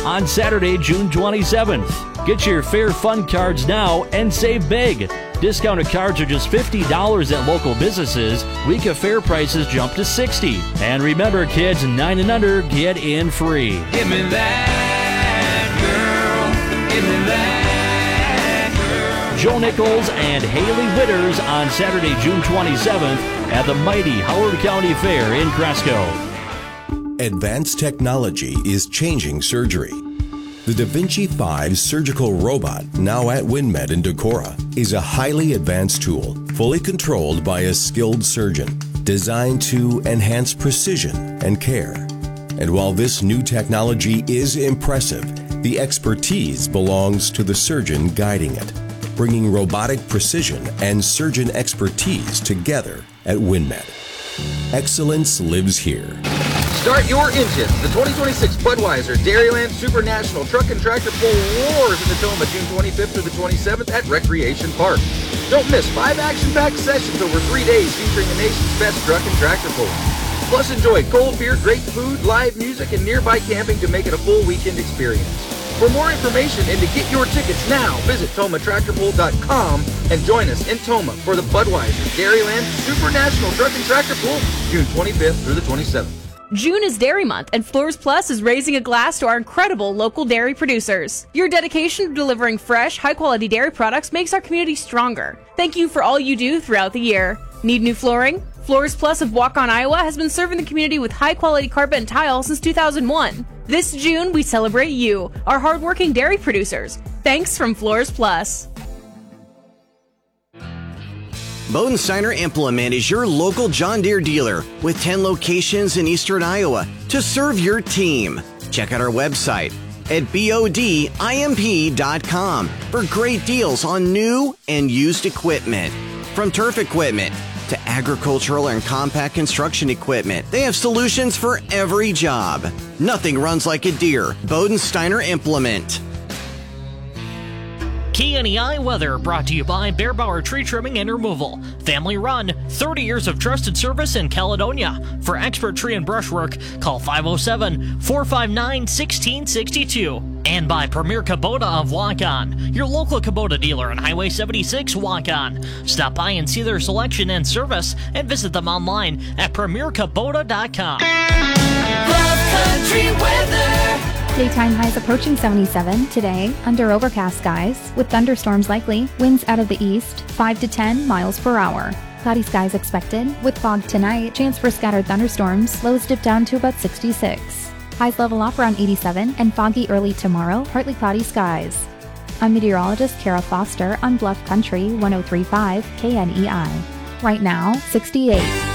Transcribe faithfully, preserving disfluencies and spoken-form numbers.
on Saturday, June twenty-seventh. Get your Fair Fun cards now and save big. Discounted cards are just fifty dollars at local businesses. Week of fair prices jump to sixty dollars. And remember, kids nine and under get in free. Give me that girl. Give me that girl. Joe Nichols and Haley Witters on Saturday, June twenty-seventh at the mighty Howard County Fair in Cresco. Advanced technology is changing surgery. The Da Vinci five surgical robot, now at WinMed in Decorah, is a highly advanced tool, fully controlled by a skilled surgeon, designed to enhance precision and care. And while this new technology is impressive, the expertise belongs to the surgeon guiding it, bringing robotic precision and surgeon expertise together at WinMed. Excellence lives here. Start your engines. The twenty twenty-six Budweiser Dairyland Super National Truck and Tractor Pull roars in the Toma June twenty-fifth through the twenty-seventh at Recreation Park. Don't miss five action-packed sessions over three days featuring the nation's best truck and tractor pulls. Plus enjoy cold beer, great food, live music, and nearby camping to make it a full weekend experience. For more information and to get your tickets now, visit Toma Tractor Pull dot com and join us in Toma for the Budweiser Dairyland Super National Truck and Tractor Pull June twenty-fifth through the twenty-seventh. June is Dairy Month, and Floors Plus is raising a glass to our incredible local dairy producers. Your dedication to delivering fresh, high-quality dairy products makes our community stronger. Thank you for all you do throughout the year. Need new flooring? Floors Plus of Waukon, Iowa has been serving the community with high-quality carpet and tile since two thousand one. This June, we celebrate you, our hardworking dairy producers. Thanks from Floors Plus. Bodensteiner Implement is your local John Deere dealer with ten locations in eastern Iowa to serve your team. Check out our website at bodimp dot com for great deals on new and used equipment. From turf equipment to agricultural and compact construction equipment, they have solutions for every job. Nothing runs like a Deere. Bodensteiner Implement. K N E I weather brought to you by Bear Bauer Tree Trimming and Removal. Family run, thirty years of trusted service in Caledonia. For expert tree and brush work, call five oh seven, four five nine, one six six two. And by Premier Kubota of Waukon, your local Kubota dealer on Highway seventy-six, Waukon. Stop by and see their selection and service and visit them online at premier kubota dot com. Love Country weather. Daytime highs approaching seventy-seven today, under overcast skies, with thunderstorms likely, winds out of the east, five to ten miles per hour. Cloudy skies expected, with fog tonight, chance for scattered thunderstorms, lows dip down to about sixty-six. Highs level off around eighty-seven, and foggy early tomorrow, partly cloudy skies. I'm meteorologist Kara Foster on Bluff Country one oh three point five K N E I. Right now, sixty-eight.